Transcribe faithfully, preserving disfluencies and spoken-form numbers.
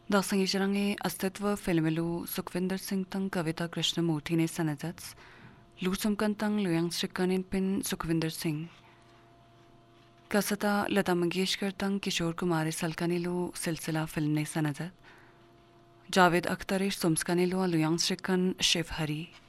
दासंगी जरंगे अस्तित्व फिल्मिलु सुखविंदर सिंह तंग कविता कृष्णमूर्ति ने सनजत्स लूसुमकन तंग लुयांग श्रिकनिन पिन सुखविंदर सिंह कसता लता मंगेशकर तंग किशोर कुमार सलकनिलु सिलसिला फिल्म ने सनजत जावेद अख्तर सुम्सकनिलु लुयांग श्रिकन शिव हरी